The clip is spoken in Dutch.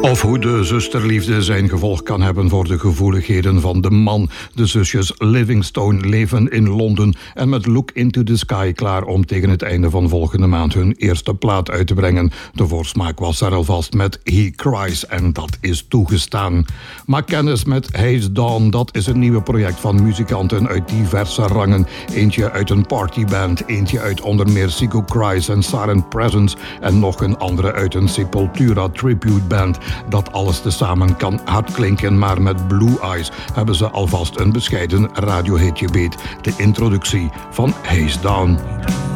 Of hoe de zusterliefde zijn gevolg kan hebben voor de gevoeligheden van de man. De zusjes Livingstone leven in Londen en met Look into the Sky klaar om tegen het einde van volgende maand hun eerste plaat uit te brengen. De voorsmaak was er alvast met He Cries en dat is toegestaan. Maak kennis met Haze Dawn, dat is een nieuwe project van muzikanten uit diverse rangen. Eentje uit een partyband, eentje uit onder meer Sigur Cries en Silent Presence en nog een andere uit een Sepultura tribute band. Dat alles tezamen kan hard klinken, maar met Blue Eyes hebben ze alvast een bescheiden radiohitje beet. De introductie van Haze Down.